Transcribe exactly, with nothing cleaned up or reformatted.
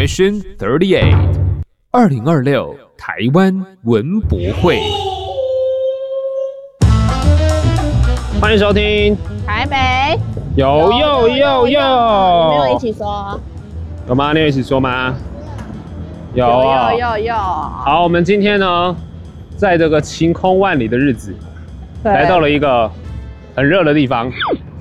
Mission thirty-eight， 二零二六台湾文博会。 欢迎收听台北有有有有， 有没有一起说？ 有吗？你有一起说吗？有啊、 有有有有。 好，我们今天呢，在这个晴空万里的日子，来到了一个很热的地方，